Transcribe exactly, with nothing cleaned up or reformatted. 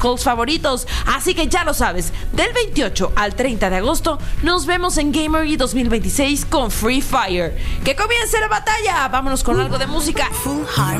calls favoritos. Así que ya lo sabes, del veintiocho al treinta de agosto nos vemos en Gamery dos mil veintiséis con Free Fire. ¡Que comience la batalla! Vámonos con algo de música. Full Heart